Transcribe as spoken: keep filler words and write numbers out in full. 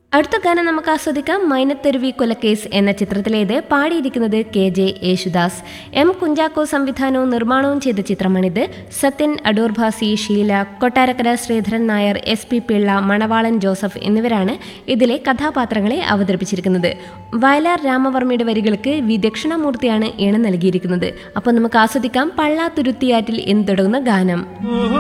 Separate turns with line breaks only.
അടുത്ത ഗാനം നമുക്ക് ആസ്വദിക്കാം. മൈനത്തെരുവി കൊലക്കേസ് എന്ന ചിത്രത്തിലേത്. പാടിയിരിക്കുന്നത് K J Yesudas. M Kunchacko സംവിധാനവും നിർമ്മാണവും ചെയ്ത ചിത്രമാണിത്. സത്യൻ, അടൂർ ഭാസി, ഷീല, കൊട്ടാരക്കര ശ്രീധരൻ നായർ, എസ് പി പിള്ള, മണവാളൻ ജോസഫ് എന്നിവരാണ് ഇതിലെ കഥാപാത്രങ്ങളെ അവതരിപ്പിച്ചിരിക്കുന്നത്. വയലാർ രാമവർമ്മയുടെ വരികൾക്ക് വി ദക്ഷിണാമൂർത്തിയാണ് ഈണം നൽകിയിരിക്കുന്നത്. അപ്പോൾ നമുക്ക് ആസ്വദിക്കാം പള്ളാത്തുരുത്തിയാറ്റിൽ എന്ന് തുടങ്ങുന്ന ഗാനം.